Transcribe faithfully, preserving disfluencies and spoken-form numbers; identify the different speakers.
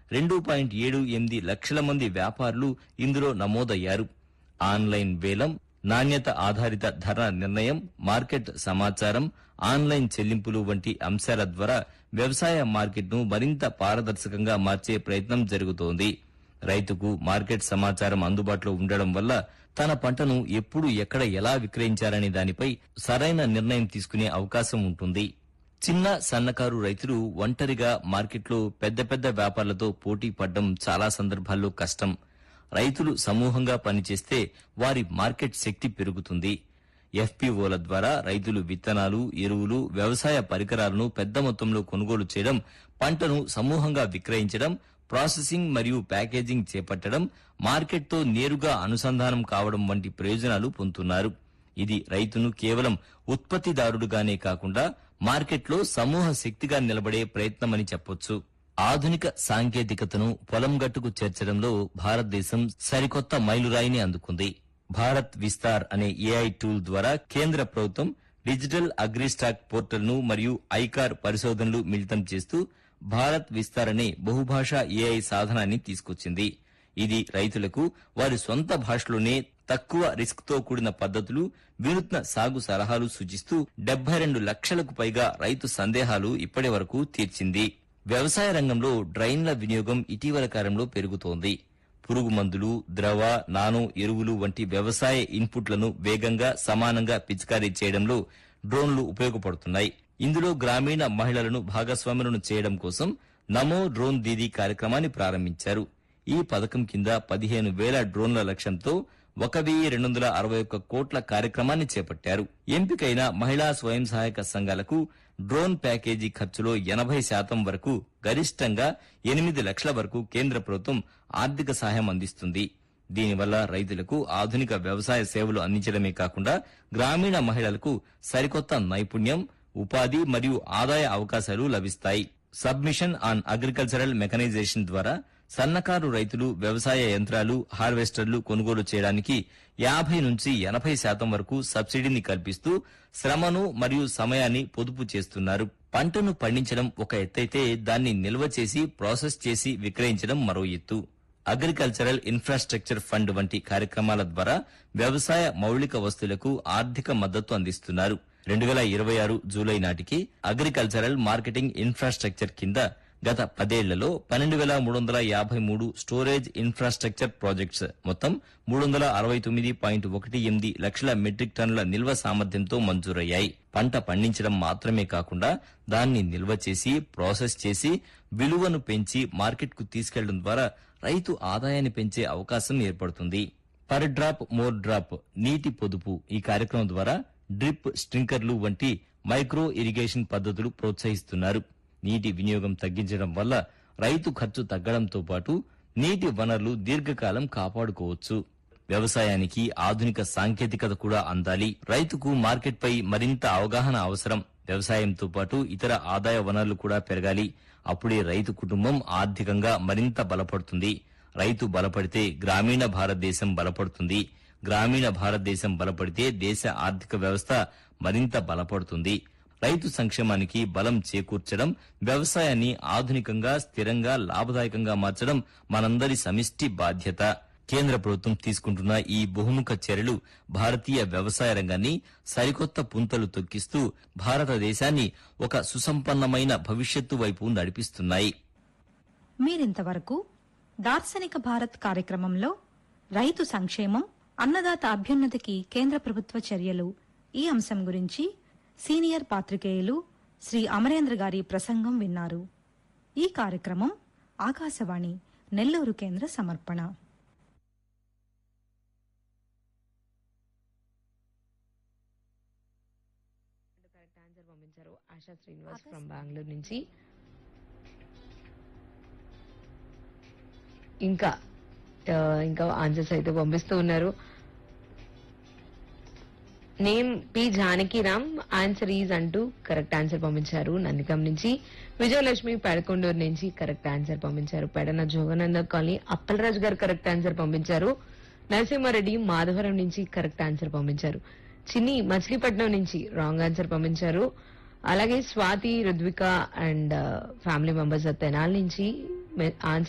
Speaker 1: రెండు పాయింట్ ఏడు ఎనిమిది లక్షల మంది వ్యాపారులు ఇందులో నమోదయ్యారు. ఆన్లైన్ వేలం, నాణ్యత ఆధారిత ధర నిర్ణయం, మార్కెట్ సమాచారం, ఆన్లైన్ చెల్లింపులు వంటి అంశాల ద్వారా వ్యవసాయ మార్కెట్ను మరింత పారదర్శకంగా మార్చే ప్రయత్నం జరుగుతోంది. రైతుకు మార్కెట్ సమాచారం అందుబాటులో ఉండడం వల్ల తన పంటను ఎప్పుడు ఎక్కడ ఎలా విక్రయించాలనే దానిపై సరైన నిర్ణయం తీసుకునే అవకాశం ఉంటుంది. చిన్న సన్నకారు రైతులు ఒంటరిగా మార్కెట్లో పెద్ద పెద్ద వ్యాపారులతో పోటీ పడడం చాలా సందర్భాల్లో కష్టం. రైతులు సమూహంగా పనిచేస్తే వారి మార్కెట్ శక్తి పెరుగుతుంది. ఎఫ్పీఓల ద్వారా రైతులు విత్తనాలు, ఎరువులు, వ్యవసాయ పరికరాలను పెద్ద మొత్తంలో కొనుగోలు చేయడం, పంటను సమూహంగా విక్రయించడం, ప్రాసెసింగ్ మరియు ప్యాకేజింగ్ చేపట్టడం, మార్కెట్తో నేరుగా అనుసంధానం కావడం వంటి ప్రయోజనాలు పొందుతున్నారు. ఇది రైతును కేవలం ఉత్పత్తిదారుడుగానే కాకుండా మార్కెట్లో సమూహ శక్తిగా నిలబడే ప్రయత్నమని చెప్పొచ్చు. ఆధునిక సాంకేతికతను పొలం గట్టుకు చేర్చడంలో భారతదేశం సరికొత్త మైలురాయిని అందుకుంది. భారత్ విస్తార్ అనే ఏఐ టూల్ ద్వారా కేంద్ర ప్రభుత్వం డిజిటల్ అగ్రిస్టాక్ పోర్టల్ ను మరియు ఐకార్ పరిశోధనలు మిళితం చేస్తూ భారత్ విస్తార్ అనే బహుభాషా ఏఐ సాధనాన్ని తీసుకొచ్చింది. ఇది రైతులకు వారి సొంత భాషలోనే తక్కువ రిస్క్ తో కూడిన పద్ధతులు, వినూత్న సాగు సలహాలు సూచిస్తూ డెబ్బై రెండు లక్షలకు పైగా రైతు సందేహాలు ఇప్పటి వరకు తీర్చింది. వ్యవసాయ రంగంలో డ్రైన్ల వినియోగం ఇటీవల కాలంలో పెరుగుతోంది. పురుగు మందులు, ద్రవ, నానో ఎరువులు వంటి వ్యవసాయ ఇన్పుట్లను వేగంగా, సమానంగా పిచికారీ చేయడంలో డ్రోన్లు ఉపయోగపడుతున్నాయి. ఇందులో గ్రామీణ మహిళలను భాగస్వాములను చేయడం కోసం నమో డ్రోన్ దీదీ కార్యక్రమాన్ని ప్రారంభించారు. ఈ పథకం కింద పదిహేను వేల డ్రోన్ల లక్ష్యంతో ఒక వెయ్యి రెండు వందల అరవై ఒక్క కోట్ల కార్యక్రమాన్ని చేపట్టారు. ఎంపికైన మహిళా స్వయం సహాయక సంఘాలకు డ్రోన్ ప్యాకేజీ ఖర్చులో ఎనభై శాతం వరకు, గరిష్టంగా ఎనిమిది లక్షల వరకు కేంద్ర ప్రభుత్వం ఆర్థిక సహాయం అందిస్తుంది. దీనివల్ల రైతులకు ఆధునిక వ్యవసాయ సేవలు అందించడమే కాకుండా గ్రామీణ మహిళలకు సరికొత్త నైపుణ్యం, ఉపాధి మరియు ఆదాయ అవకాశాలు లభిస్తాయి. సబ్మిషన్ ఆన్ అగ్రికల్చరల్ మెకనైజేషన్ ద్వారా సన్నకారు రైతులు వ్యవసాయ యంత్రాలు, హార్వెస్టర్లు కొనుగోలు చేయడానికి యాభై నుంచి ఎనభై శాతం వరకు సబ్సిడీని కల్పిస్తూ శ్రమను మరియు సమయాన్ని పొదుపు చేస్తున్నారు. పంటను పండించడం ఒక ఎత్తైతే దాన్ని నిల్వ చేసి, ప్రాసెస్ చేసి విక్రయించడం మరో ఎత్తు. అగ్రికల్చరల్ ఇన్ఫ్రాస్ట్రక్చర్ ఫండ్ వంటి కార్యక్రమాల ద్వారా వ్యవసాయ మౌలిక వస్తువులకు ఆర్థిక మద్దతు అందిస్తున్నారు. రెండు వేల ఇరవై ఆరు జూలై నాటికి అగ్రికల్చరల్ మార్కెటింగ్ ఇన్ఫ్రాస్ట్రక్చర్ కింద గత పదేళ్లలో పన్నెండు వేల మూడు వందల యాభై మూడు స్టోరేజ్ ఇన్ఫ్రాస్ట్రక్చర్ ప్రాజెక్ట్స్ మొత్తం మూడు వందల అరవై తొమ్మిది పాయింట్ ఒకటి ఎనిమిది లక్షల మెట్రిక్ టన్నుల నిల్వ సామర్థ్యంతో మంజూరయ్యాయి. పంట పండించడం మాత్రమే కాకుండా దాన్ని నిల్వ చేసి, ప్రాసెస్ చేసి, విలువను పెంచి మార్కెట్కు తీసుకెళ్లడం ద్వారా రైతు ఆదాయాన్ని పెంచే అవకాశం ఏర్పడుతుంది. పర్ డ్రాప్ మోర్ డ్రాప్ నీటి పొదుపు ఈ కార్యక్రమం ద్వారా డ్రిప్, స్ప్రింకర్లు వంటి మైక్రో ఇరిగేషన్ పద్ధతులు ప్రోత్సహిస్తున్నారు. నీటి వినియోగం తగ్గించడం వల్ల రైతు ఖర్చు తగ్గడంతో పాటు నీటి వనరులు దీర్ఘకాలం కాపాడుకోవచ్చు. వ్యవసాయానికి ఆధునిక సాంకేతికత కూడా అందాలి. రైతుకు మార్కెట్పై మరింత అవగాహన అవసరం. వ్యవసాయంతో పాటు ఇతర ఆదాయ వనరులు కూడా పెరగాలి. అప్పుడే రైతు కుటుంబం ఆర్థికంగా మరింత బలపడుతుంది. రైతు బలపడితే గ్రామీణ భారతదేశం బలపడుతుంది. గ్రామీణ భారతదేశం బలపడితే దేశ ఆర్థిక వ్యవస్థ మరింత బలపడుతుంది. రైతు సంక్షేమానికి బలం చేకూర్చడం, వ్యవసాయాన్ని ఆధునికంగా, స్థిరంగా, లాభదాయకంగా మార్చడం మనందరి సమిష్టి బాధ్యత. కేంద్ర ప్రభుత్వం తీసుకుంటున్న ఈ బహుముఖ చర్యలు భారతీయ వ్యవసాయ రంగాన్ని సరికొత్త పుంతలు తొక్కిస్తూ భారతదేశాన్ని ఒక సుసంపన్నమైన భవిష్యత్తు వైపు నడిపిస్తున్నాయి.
Speaker 2: మీరింతవరకు దార్శనిక భారత్ కార్యక్రమంలో రైతు సంక్షేమం, అన్నదాత అభ్యున్నతికి కేంద్ర ప్రభుత్వ చర్యలు ఈ అంశం గురించి సీనియర్ పాత్రికేయులు శ్రీ అమరేంద్ర గారి ప్రసంగం విన్నారు. ఈ కార్యక్రమం ఆకాశవాణి నెల్లూరు కేంద్ర సమర్పణ.
Speaker 3: పంపించారు ఆశా శ్రీనివాస్ ఫ్రమ్ బెంగళూరు నుంచి. ఇంకా ఇంకా ఆన్సర్స్ అయితే పంపిస్తూ ఉన్నారు. Name P Janakiram, answer is అంటూ కరెక్ట్ ఆన్సర్ పంపించారు నందికం నుంచి. విజయలక్ష్మి పెడకొండూరు నుంచి కరెక్ట్ ఆన్సర్ పంపించారు. పెడన జోగానంద కాలనీ అప్పలరాజు గారు కరెక్ట్ ఆన్సర్ పంపించారు. నరసింహారెడ్డి మాధవరం నుంచి కరెక్ట్ ఆన్సర్ పంపించారు. చిన్ని మచిలీపట్నం నుంచి రాంగ్ ఆన్సర్ పంపించారు. అలాగే Swathi, Rudvika and family members Tenali నుంచి ఆన్సర్